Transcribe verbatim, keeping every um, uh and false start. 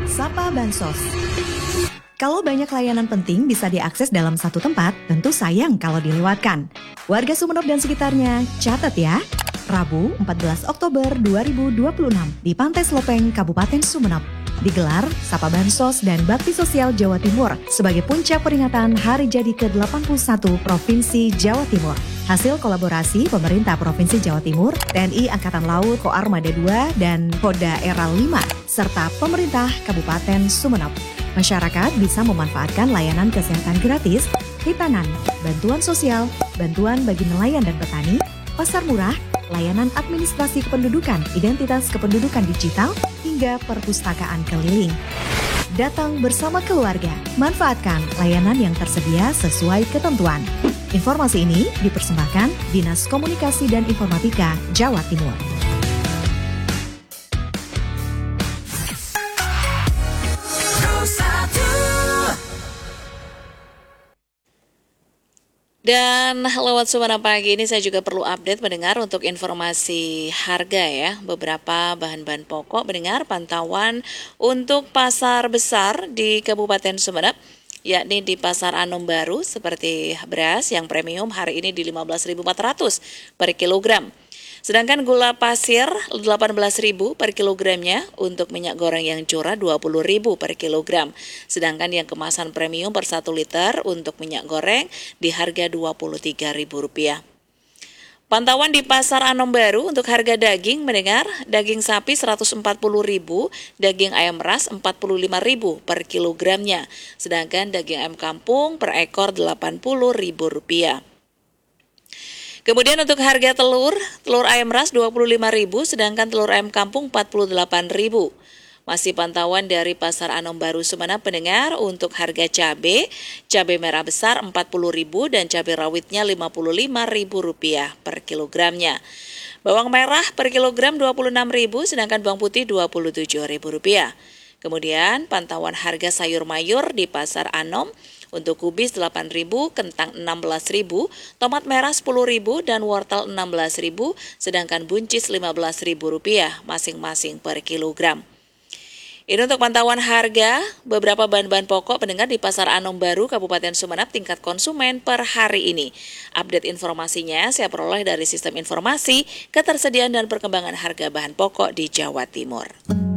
Sapa Bansos. Kalau banyak layanan penting bisa diakses dalam satu tempat, tentu sayang kalau dilewatkan. Warga Sumeneb dan sekitarnya, catat ya. Rabu, empat belas Oktober dua ribu dua puluh enam di Pantai Slopeng, Kabupaten Sumeneb. Digelar Sapa Bansos dan Bakti Sosial Jawa Timur sebagai puncak peringatan Hari Jadi ke delapan puluh satu Provinsi Jawa Timur. Hasil kolaborasi pemerintah Provinsi Jawa Timur, T N I Angkatan Laut Koarmada dua dan Koda Era lima, serta pemerintah Kabupaten Sumeneb. Masyarakat bisa memanfaatkan layanan kesehatan gratis, hitanan, bantuan sosial, bantuan bagi nelayan dan petani, pasar murah, layanan administrasi kependudukan, identitas kependudukan digital, hingga perpustakaan keliling. Datang bersama keluarga, manfaatkan layanan yang tersedia sesuai ketentuan. Informasi ini dipersembahkan Dinas Komunikasi dan Informatika Jawa Timur. Dan lewat Suara Pagi ini saya juga perlu update mendengar untuk informasi harga ya. Beberapa bahan-bahan pokok mendengar pantauan untuk pasar besar di Kabupaten Sumeneb, yakni di Pasar Anom Baru seperti beras yang premium hari ini di lima belas ribu empat ratus per kilogram. Sedangkan gula pasir delapan belas ribu per kilogramnya, untuk minyak goreng yang curah dua puluh ribu per kilogram. Sedangkan yang kemasan premium per satu liter untuk minyak goreng di harga dua puluh tiga ribu rupiah. Pantauan di Pasar Anom Baru untuk harga daging mendengar daging sapi seratus empat puluh ribu, daging ayam ras empat puluh lima ribu per kilogramnya. Sedangkan daging ayam kampung per ekor delapan puluh ribu rupiah. Kemudian untuk harga telur, telur ayam ras dua puluh lima ribu, sedangkan telur ayam kampung empat puluh delapan ribu. Masih pantauan dari Pasar Anom Baru Sumeneb pendengar untuk harga cabai, cabai merah besar empat puluh ribu dan cabai rawitnya lima puluh lima ribu rupiah per kilogramnya. Bawang merah per kilogram dua puluh enam ribu, sedangkan bawang putih dua puluh tujuh ribu rupiah. Kemudian pantauan harga sayur mayur di Pasar Anom, untuk kubis delapan ribu, kentang enam belas ribu, tomat merah sepuluh ribu, dan wortel enam belas ribu, sedangkan buncis lima belas ribu rupiah masing-masing per kilogram. Ini untuk pantauan harga beberapa bahan-bahan pokok pendengar di Pasar Anom Baru, Kabupaten Sumeneb tingkat konsumen per hari ini. Update informasinya saya peroleh dari Sistem Informasi Ketersediaan dan Perkembangan Harga Bahan Pokok di Jawa Timur.